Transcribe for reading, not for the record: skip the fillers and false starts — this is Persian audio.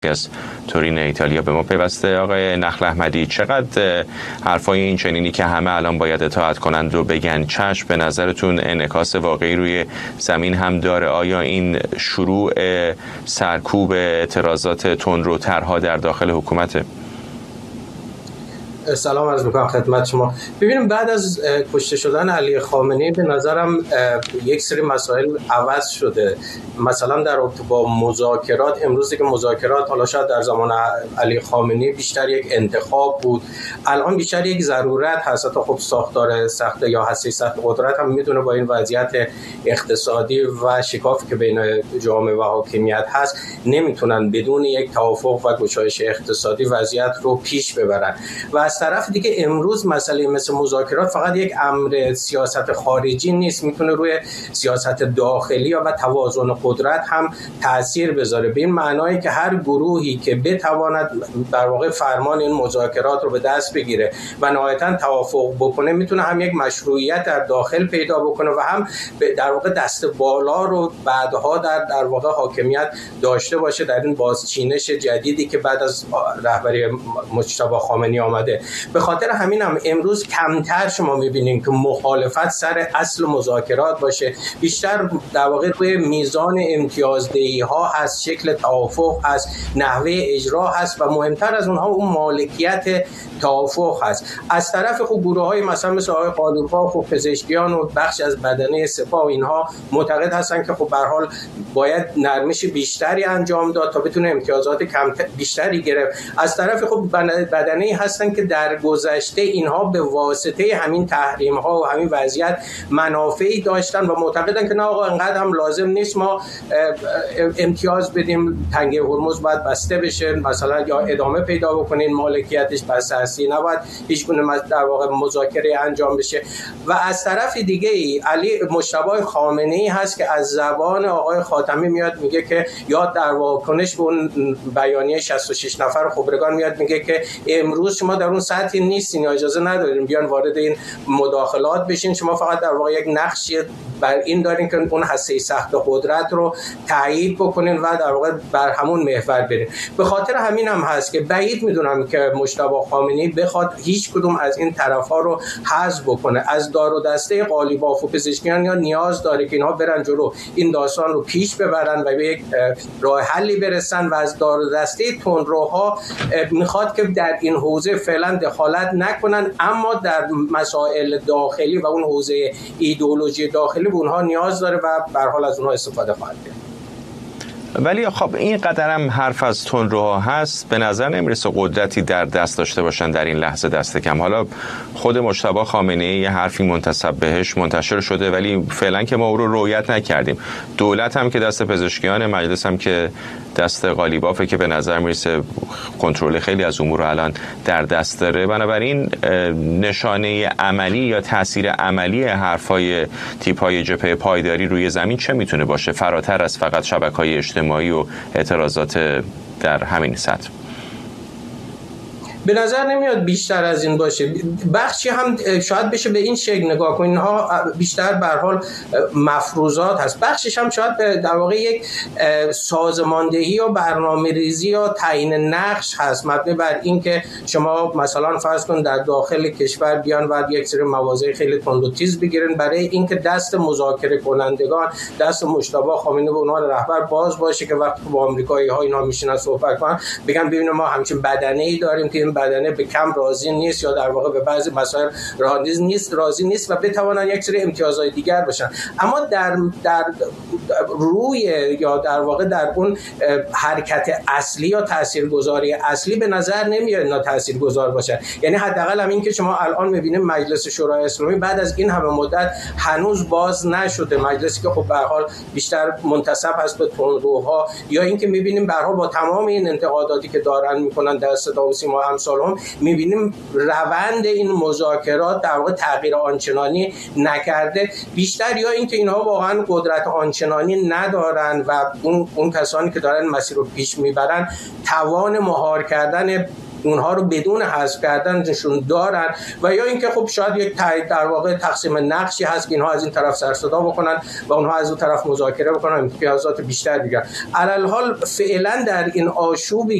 از تورین ایتالیا به ما پیوسته. آقای نخل احمدی، چقدر حرفای این چنینی که همه الان باید اطاعت کنند رو بگن چشم، به نظرتون انعکاس واقعی روی زمین هم داره؟ آیا این شروع سرکوب اعتراضات تندروترها در داخل حکومته؟ سلام عرض میکنم خدمت شما. ببینیم بعد از کشته شدن علی خامنه‌ای به نظرم یک سری مسائل عوض شده. مثلا در رابطه با مذاکرات، امروز که مذاکرات حالا شاید در زمان علی خامنه‌ای بیشتر یک انتخاب بود، الان بیشتر یک ضرورت هست. تا خب ساختار سخت یا هسته سخت قدرت هم میدونه با این وضعیت اقتصادی و شکافی که بین جامعه و حاکمیت هست نمیتونن بدون یک توافق و گشایش اقتصادی وضعیت رو پیش ببرن. و از طرف دیگه امروز مسئله مثل مذاکرات فقط یک امر سیاست خارجی نیست، میتونه روی سیاست داخلی و توازن قدرت هم تأثیر بذاره، به این معنایی که هر گروهی که بتواند در واقع فرمان این مذاکرات رو به دست بگیره و نهایتاً توافق بکنه، میتونه هم یک مشروعیت در داخل پیدا بکنه و هم در واقع دست بالا رو بعدها در واقع حاکمیت داشته باشه در این بازچینش جدیدی که بعد از رهبری مجتبی خامنه‌ای آمده. به خاطر همین هم امروز کمتر شما می‌بینید که مخالفت سر اصل مذاکرات باشه، بیشتر در واقع روی میزان امتیازدهی‌ها هست، شکل توافق هست، نحوه اجرا هست و مهمتر از اونها اون مالکیت توافق هست. از طرف خب گروه‌های مثلا مثل آقای قالیباف و پزشکیان و بخش از بدنه سپاه اینها معتقد هستن که خب به هر حال باید نرمش بیشتری انجام داد تا بتونه امتیازات بیشتری گرفت. از طرف خب بدنه هستن که در گذشته اینها به واسطه همین تحریم ها و همین وضعیت منافعی داشتن و معتقدن که نه آقا اینقدر هم لازم نیست، ما امتیاز بدیم، تنگه هرمز باید بسته بشه مثلا یا ادامه پیدا بکنین، مالکیتش بسته هستی، نباید هیچ گونه در واقع مذاکره انجام بشه. و از طرف دیگه علی مجتبی خامنه‌ای هست که از زبان آقای خاتمی میاد میگه که یاد در واکنش به اون بیانیه 66 نفر خبرگان میاد میگه که امروز شما در اون سطحی نیستین یا اجازه ندارین بیان وارد این مداخلات بشین، شما فقط در واقع یک نقشی بر این دارین که اون هسته سخت قدرت رو تایید بکنین و در واقع بر همون محور برین. به خاطر همین هم هست که بعید میدونم که مجتبی خامنه‌ای بخواد هیچ کدوم از این طرفا رو حذف بکنه. از دار و دسته قالیباف و پزشکیان یا نیاز داره که اینها برن جلو، این داستان رو پیش ببرن و به یک راه حلی برسن و از دار و دسته تندروها میخواد که در این حوزه فعلا دخالت نکنن، اما در مسائل داخلی و اون حوزه ایدئولوژی داخلی به اونها نیاز داره و به هر حال از اونها استفاده خواهد کرد. ولی خب این قدرم حرف از تندروها هست، به نظر نمیرسه قدرتی در دست داشته باشن در این لحظه دست کم. حالا خود مجتبی خامنه‌ای یه حرفی منتسب بهش منتشر شده ولی فعلا که ما او رو رؤیت نکردیم. دولت هم که دست پزشکیان، مجلس هم که دست قالیبافه که به نظر میرسه کنترل خیلی از امور رو الان در دست داره. بنابراین نشانه عملی یا تاثیر عملی حرفای تیپ‌های جبهه پایداری روی زمین چه میتونه باشه فراتر از فقط شبکه‌های اجتماعی و اعتراضات در همین سطح؟ به نظر نمیاد بیشتر از این باشه. بخشی هم شاید بشه به این شکل نگاه کنین، اینها بیشتر به هر حال مفروضات هست، بخشش هم شاید در واقع یک سازماندهی و برنامه‌ریزی یا تعیین نقش هست مبنی بر این که شما مثلا فرض کن در داخل کشور بیان و یک سری مواضع خیلی تند و تیز بگیرن برای اینکه دست مذاکره کنندگان، دست مجتبی خامنه‌ای به عنوان رهبر باز باشه که وقتی با آمریکایی‌ها اینا میشینن صحبت کنن بگن ببینید ما همچین بدنه‌ای داریم که بدنه به کم راضی نیست یا در واقع به بعضی مسائل راضی نیست و بتوانن یک سری امتیازهای دیگر باشن. اما در روی یا در واقع در اون حرکت اصلی یا تاثیرگذاری اصلی به نظر نمیاد اینا تاثیرگذار باشن. یعنی حداقل هم این که شما الان میبینید مجلس شورای اسلامی بعد از این همه مدت هنوز باز نشده، مجلسی که خب به هر حال بیشتر منتسب هست به تندروها، یا اینکه میبینیم به هر حال با تمام این انتقاداتی که دارن میکنن در صدا و سیما امثالهم میبینیم روند این مذاکرات در واقع تغییر آنچنانی نکرده، بیشتر یا اینکه اینها واقعا قدرت آنچنانی ندارن و اون کسانی که دارن مسیر رو پیش میبرن توان مهار کردن اونها رو بدون حذف کردنشون دارن، و یا اینکه خب شاید یک در واقع تقسیم نقشی هست که اینها از این طرف سر صدا بکنن و اونها از اون طرف مذاکره بکنن امتیازات بیشتر دیگر. علی الحال فعلا در این آشوبی